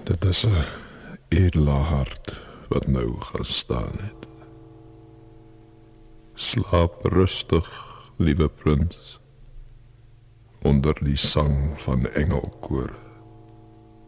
Dit is 'n edele hart wat nou gestaan het. Slaap rustig, liewe prins, onder die sang van engelkore.